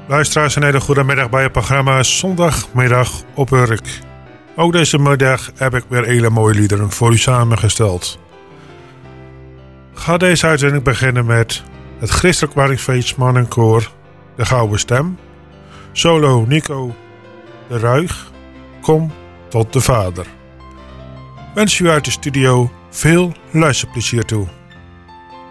Luisteraars, een hele goede middag bij het programma Zondagmiddag op Urk. Ook deze middag heb ik weer hele mooie liederen voor u samengesteld. Ga deze uitzending beginnen met het Christelijk Warringsfeest Mannenkoor De Gouden Stem, solo Nico de Ruig, Kom tot de Vader. Wens u uit de studio veel luisterplezier toe.